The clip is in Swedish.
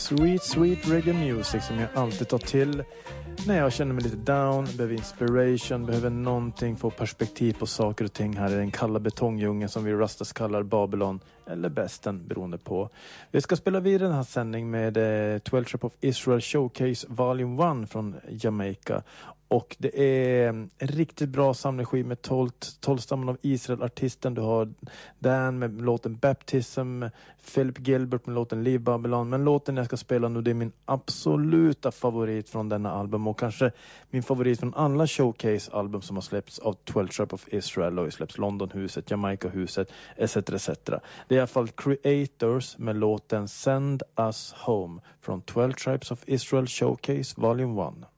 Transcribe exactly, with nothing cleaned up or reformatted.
Sweet, sweet reggae music som jag alltid tar till när jag känner mig lite down, behöver inspiration, behöver någonting, få perspektiv på saker och ting här i den kalla betongdjungeln som vi Rastas kallar Babylon eller Besten beroende på. Vi ska spela vidare den här sändning med eh, twelve Tribes of Israel Showcase Volume ett från Jamaica. Och det är en riktigt bra samlingsskiva med tolv stammen av Israel-artisten. Du har Dan med låten Baptism, Philip Gilbert med låten Leave Babylon. Men låten jag ska spela nu, det är min absoluta favorit från denna album. Och kanske min favorit från alla Showcase-album som har släppts av twelve Tribes of Israel. Och släpps Londonhuset, Jamaica-huset, et cetera et cetera. Det är i alla fall Creators med låten Send Us Home från twelve Tribes of Israel Showcase Volume ett.